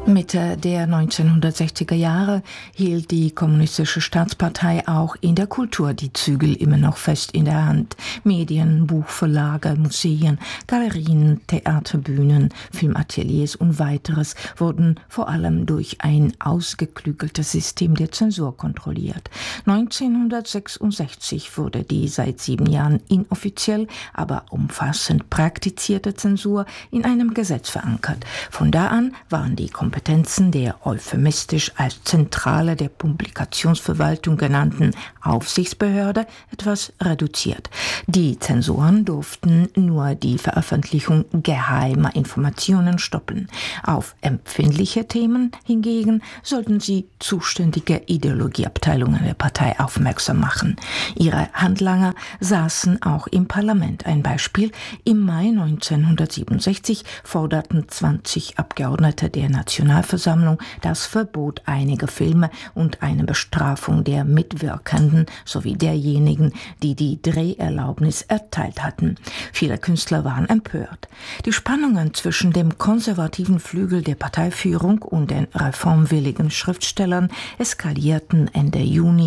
Mitte der 1960er Jahre hielt die Kommunistische Staatspartei auch in der Kultur die Zügel immer noch fest in der Hand. Medien, Buchverlage, Museen, Galerien, Theaterbühnen, Filmateliers und weiteres wurden vor allem durch ein ausgeklügeltes System der Zensur kontrolliert. 1966 wurde die seit 7 Jahren inoffiziell, aber umfassend praktizierte Zensur in einem Gesetz verankert. Von da an waren die Kompetenzen der euphemistisch als Zentrale der Publikationsverwaltung genannten Aufsichtsbehörde etwas reduziert. Die Zensoren durften nur die Veröffentlichung geheimer Informationen stoppen. Auf empfindliche Themen hingegen sollten sie zuständige Ideologieabteilungen der Partei aufmerksam machen. Ihre Handlanger saßen auch im Parlament. Ein Beispiel: Im Mai 1967 forderten 20 Abgeordnete der Nationalversammlung das Verbot einiger Filme und eine Bestrafung der Mitwirkenden sowie derjenigen, die die Dreherlaubnis erteilt hatten. Viele Künstler waren empört. Die Spannungen zwischen dem konservativen Flügel der Parteiführung und den reformwilligen Schriftstellern eskalierten Ende Juni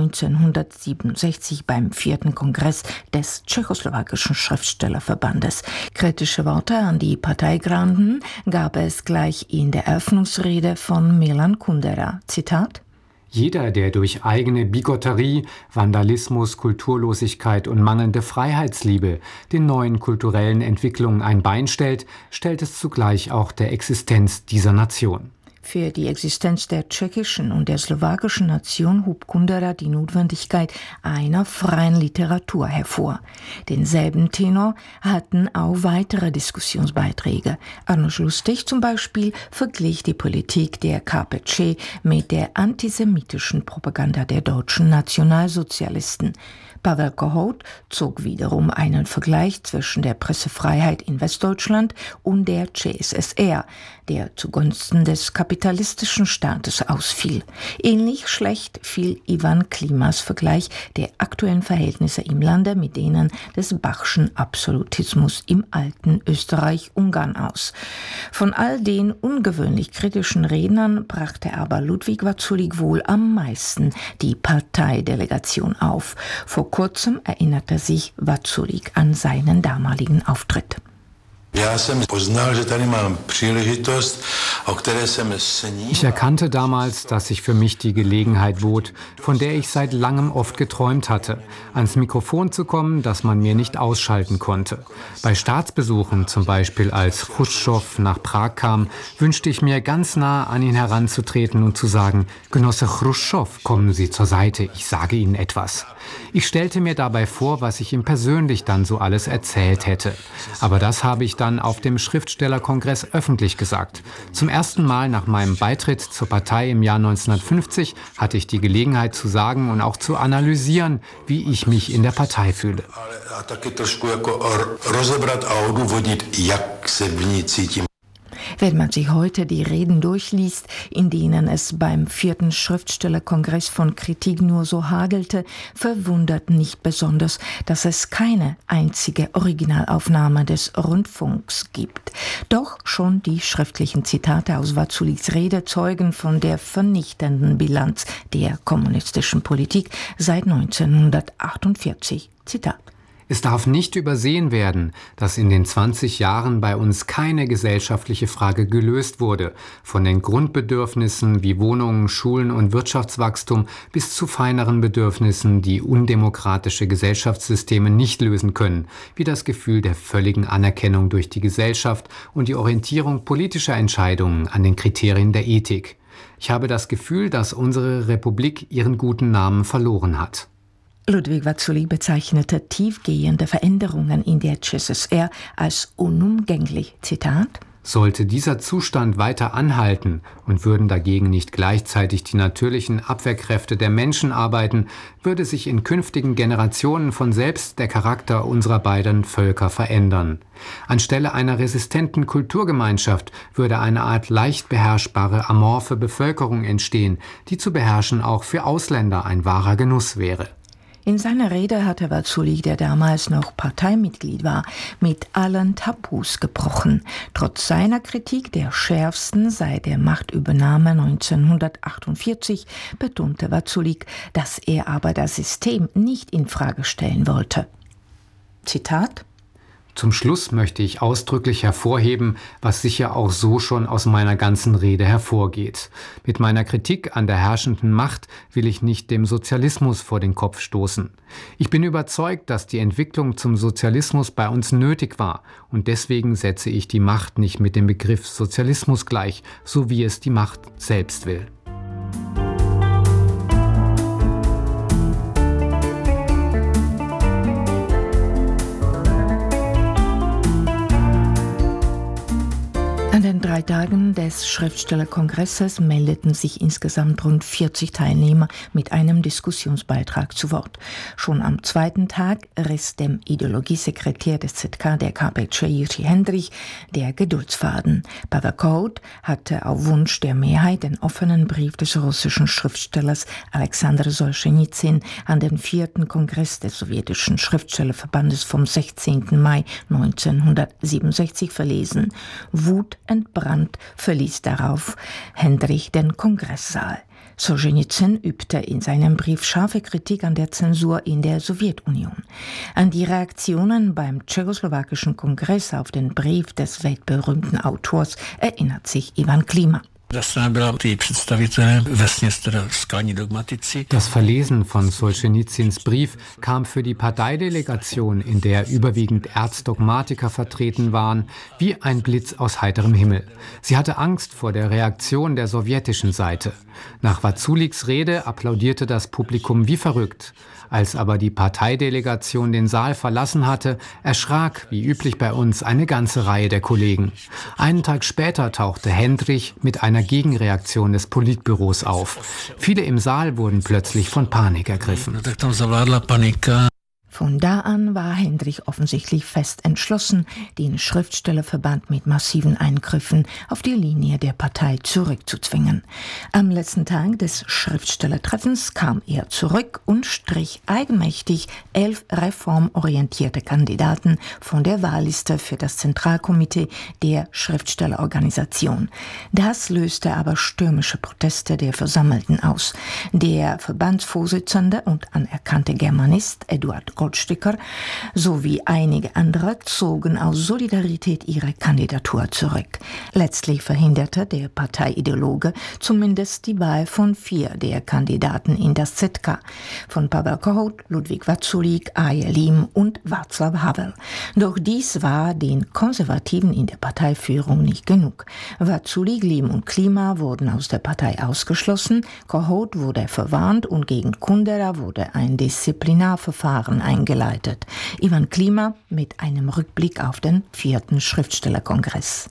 1967 beim 4. Kongress des Tschechoslowakischen Schriftstellerverbandes. Kritische Worte an die Parteigranden gab es gleich in der Eröffnungsrede von Milan Kundera. Zitat: Jeder, der durch eigene Bigotterie, Vandalismus, Kulturlosigkeit und mangelnde Freiheitsliebe den neuen kulturellen Entwicklungen ein Bein stellt, stellt es zugleich auch der Existenz dieser Nation. Für die Existenz der tschechischen und der slowakischen Nation hob Kundera die Notwendigkeit einer freien Literatur hervor. Denselben Tenor hatten auch weitere Diskussionsbeiträge. Arnold Lustig zum Beispiel verglich die Politik der KPC mit der antisemitischen Propaganda der deutschen Nationalsozialisten. Pavel Kohout zog wiederum einen Vergleich zwischen der Pressefreiheit in Westdeutschland und der CSSR, der zugunsten des kapitalistischen Staates ausfiel. Ähnlich schlecht fiel Ivan Klimas Vergleich der aktuellen Verhältnisse im Lande mit denen des Bachschen Absolutismus im alten Österreich-Ungarn aus. Von all den ungewöhnlich kritischen Rednern brachte aber Ludwig Vaculík wohl am meisten die Parteidelegation auf. Vor kurzem erinnerte sich Vaculík an seinen damaligen Auftritt. Ich erkannte damals, dass sich für mich die Gelegenheit bot, von der ich seit langem oft geträumt hatte, ans Mikrofon zu kommen, das man mir nicht ausschalten konnte. Bei Staatsbesuchen, zum Beispiel als Chruschtschow nach Prag kam, wünschte ich mir, ganz nah an ihn heranzutreten und zu sagen: Genosse Chruschtschow, kommen Sie zur Seite, ich sage Ihnen etwas. Ich stellte mir dabei vor, was ich ihm persönlich dann so alles erzählt hätte. Aber das habe ich dann auf dem Schriftstellerkongress öffentlich gesagt. Zum ersten Mal nach meinem Beitritt zur Partei im Jahr 1950 hatte ich die Gelegenheit zu sagen und auch zu analysieren, wie ich mich in der Partei fühle. Wenn man sich heute die Reden durchliest, in denen es beim 4. Schriftstellerkongress von Kritik nur so hagelte, verwundert nicht besonders, dass es keine einzige Originalaufnahme des Rundfunks gibt. Doch schon die schriftlichen Zitate aus Vaculíks Rede zeugen von der vernichtenden Bilanz der kommunistischen Politik seit 1948. Zitat: Es darf nicht übersehen werden, dass in den 20 Jahren bei uns keine gesellschaftliche Frage gelöst wurde, von den Grundbedürfnissen wie Wohnungen, Schulen und Wirtschaftswachstum bis zu feineren Bedürfnissen, die undemokratische Gesellschaftssysteme nicht lösen können, wie das Gefühl der völligen Anerkennung durch die Gesellschaft und die Orientierung politischer Entscheidungen an den Kriterien der Ethik. Ich habe das Gefühl, dass unsere Republik ihren guten Namen verloren hat. Ludwig Vaculík bezeichnete tiefgehende Veränderungen in der CSSR als unumgänglich. Zitat: Sollte dieser Zustand weiter anhalten und würden dagegen nicht gleichzeitig die natürlichen Abwehrkräfte der Menschen arbeiten, würde sich in künftigen Generationen von selbst der Charakter unserer beiden Völker verändern. Anstelle einer resistenten Kulturgemeinschaft würde eine Art leicht beherrschbare, amorphe Bevölkerung entstehen, die zu beherrschen auch für Ausländer ein wahrer Genuss wäre. In seiner Rede hatte Wazulik, der damals noch Parteimitglied war, mit allen Tabus gebrochen. Trotz seiner Kritik, der schärfsten seit der Machtübernahme 1948, betonte Wazulik, dass er aber das System nicht in Frage stellen wollte. Zitat: Zum Schluss möchte ich ausdrücklich hervorheben, was sicher auch so schon aus meiner ganzen Rede hervorgeht. Mit meiner Kritik an der herrschenden Macht will ich nicht dem Sozialismus vor den Kopf stoßen. Ich bin überzeugt, dass die Entwicklung zum Sozialismus bei uns nötig war und deswegen setze ich die Macht nicht mit dem Begriff Sozialismus gleich, so wie es die Macht selbst will. An den 3 Tagen des Schriftstellerkongresses meldeten sich insgesamt rund 40 Teilnehmer mit einem Diskussionsbeitrag zu Wort. Schon am 2. Tag riss dem Ideologiesekretär des ZK der KPC Jiří Hendrich der Geduldsfaden. Pavel Kohout hatte auf Wunsch der Mehrheit den offenen Brief des russischen Schriftstellers Alexander Solschenizyn an den 4. Kongress des sowjetischen Schriftstellerverbandes vom 16. Mai 1967 verlesen. Wutentbrannt verließ darauf Hendrich den Kongresssaal. Solschenizyn übte in seinem Brief scharfe Kritik an der Zensur in der Sowjetunion. An die Reaktionen beim tschechoslowakischen Kongress auf den Brief des weltberühmten Autors erinnert sich Ivan Klima. Das Verlesen von Solschenizyns Brief kam für die Parteidelegation, in der überwiegend Erzdogmatiker vertreten waren, wie ein Blitz aus heiterem Himmel. Sie hatte Angst vor der Reaktion der sowjetischen Seite. Nach Wazuliks Rede applaudierte das Publikum wie verrückt. Als aber die Parteidelegation den Saal verlassen hatte, erschrak, wie üblich bei uns, eine ganze Reihe der Kollegen. Einen Tag später tauchte Hendrich mit einer Gegenreaktion des Politbüros auf. Viele im Saal wurden plötzlich von Panik ergriffen. Von da an war Hendrich offensichtlich fest entschlossen, den Schriftstellerverband mit massiven Eingriffen auf die Linie der Partei zurückzuzwingen. Am letzten Tag des Schriftstellertreffens kam er zurück und strich eigenmächtig 11 reformorientierte Kandidaten von der Wahlliste für das Zentralkomitee der Schriftstellerorganisation. Das löste aber stürmische Proteste der Versammelten aus. Der Verbandsvorsitzende und anerkannte Germanist Eduard Goldsticker sowie einige andere zogen aus Solidarität ihre Kandidatur zurück. Letztlich verhinderte der Parteiideologe zumindest die Wahl von 4 der Kandidaten in das ZK, von Pavel Kohout, Ludwig Wazulik, Aje Lim und Václav Havel. Doch dies war den Konservativen in der Parteiführung nicht genug. Wazulik, Lim und Klima wurden aus der Partei ausgeschlossen, Kohout wurde verwarnt und gegen Kundera wurde ein Disziplinarverfahren eingeleitet. Ivan Klima mit einem Rückblick auf den 4. Schriftstellerkongress.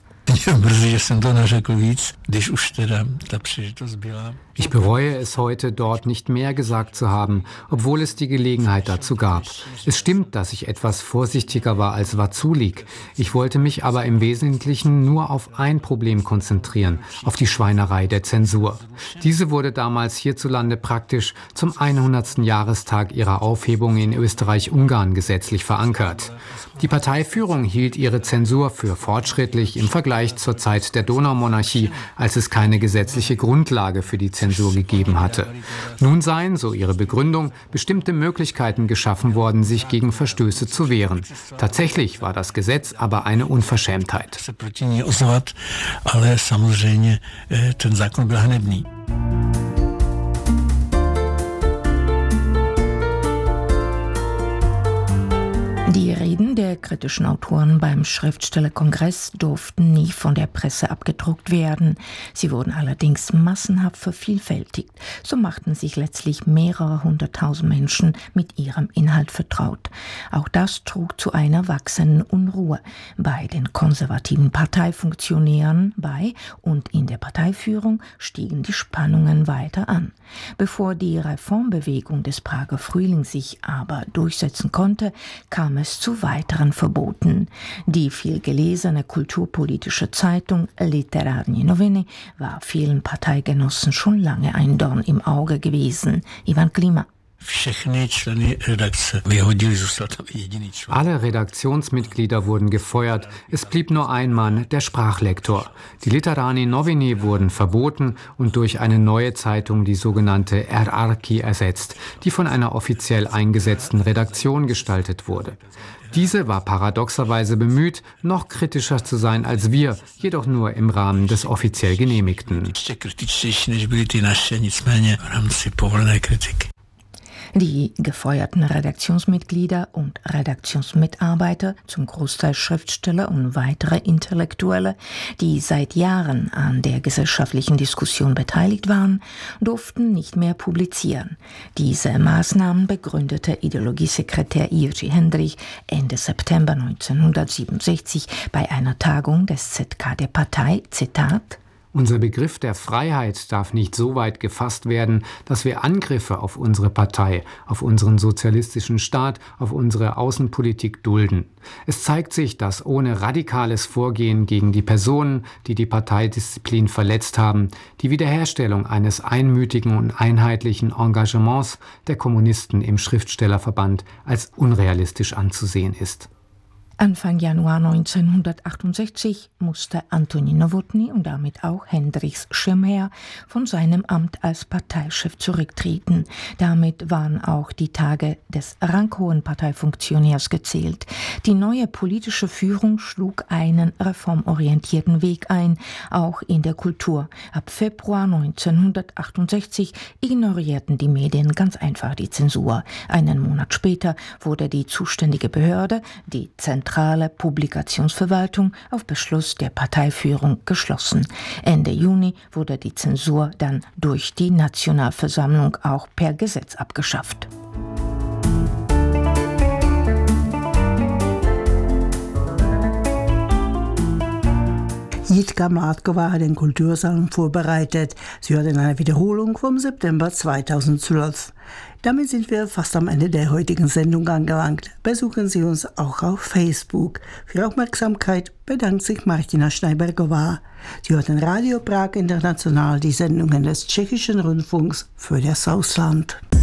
Ich bereue es heute, dort nicht mehr gesagt zu haben, obwohl es die Gelegenheit dazu gab. Es stimmt, dass ich etwas vorsichtiger war als Wazulik. Ich wollte mich aber im Wesentlichen nur auf ein Problem konzentrieren, auf die Schweinerei der Zensur. Diese wurde damals hierzulande praktisch zum 100. Jahrestag ihrer Aufhebung in Österreich-Ungarn gesetzlich verankert. Die Parteiführung hielt ihre Zensur für fortschrittlich im Vergleich zur Zeit der Donaumonarchie, als es keine gesetzliche Grundlage für die Zensur gegeben hatte. Nun seien, so ihre Begründung, bestimmte Möglichkeiten geschaffen worden, sich gegen Verstöße zu wehren. Tatsächlich war das Gesetz aber eine Unverschämtheit. Die Reden der kritischen Autoren beim Schriftstellerkongress durften nie von der Presse abgedruckt werden. Sie wurden allerdings massenhaft vervielfältigt. So machten sich letztlich mehrere 100.000 Menschen mit ihrem Inhalt vertraut. Auch das trug zu einer wachsenden Unruhe bei den konservativen Parteifunktionären bei und in der Parteiführung stiegen die Spannungen weiter an. Bevor die Reformbewegung des Prager Frühlings sich aber durchsetzen konnte, kam es zu weiteren Verboten. Die viel gelesene kulturpolitische Zeitung Literární noviny war vielen Parteigenossen schon lange ein Dorn im Auge gewesen. Ivan Klima. Alle Redaktionsmitglieder wurden gefeuert. Es blieb nur ein Mann, der Sprachlektor. Die Literani Novini wurden verboten und durch eine neue Zeitung, die sogenannte Erarki, ersetzt, die von einer offiziell eingesetzten Redaktion gestaltet wurde. Diese war paradoxerweise bemüht, noch kritischer zu sein als wir, jedoch nur im Rahmen des offiziell Genehmigten. Die gefeuerten Redaktionsmitglieder und Redaktionsmitarbeiter, zum Großteil Schriftsteller und weitere Intellektuelle, die seit Jahren an der gesellschaftlichen Diskussion beteiligt waren, durften nicht mehr publizieren. Diese Maßnahmen begründete Ideologiesekretär Jiří Hendrich Ende September 1967 bei einer Tagung des ZK der Partei, Zitat: Unser Begriff der Freiheit darf nicht so weit gefasst werden, dass wir Angriffe auf unsere Partei, auf unseren sozialistischen Staat, auf unsere Außenpolitik dulden. Es zeigt sich, dass ohne radikales Vorgehen gegen die Personen, die die Parteidisziplin verletzt haben, die Wiederherstellung eines einmütigen und einheitlichen Engagements der Kommunisten im Schriftstellerverband als unrealistisch anzusehen ist. Anfang Januar 1968 musste Antoni Nowotny und damit auch Hendrichs Schirmherr von seinem Amt als Parteichef zurücktreten. Damit waren auch die Tage des ranghohen Parteifunktionärs gezählt. Die neue politische Führung schlug einen reformorientierten Weg ein, auch in der Kultur. Ab Februar 1968 ignorierten die Medien ganz einfach die Zensur. Einen Monat später wurde die zuständige Behörde, die Zentrale Publikationsverwaltung, auf Beschluss der Parteiführung geschlossen. Ende Juni wurde die Zensur dann durch die Nationalversammlung auch per Gesetz abgeschafft. Jitka Mládková hat den Kultursalon vorbereitet. Sie hört in einer Wiederholung vom September 2012. Damit sind wir fast am Ende der heutigen Sendung angelangt. Besuchen Sie uns auch auf Facebook. Für Aufmerksamkeit bedankt sich Martina Schneibergová. Sie hört in Radio Prag International die Sendungen des Tschechischen Rundfunks für das Ausland.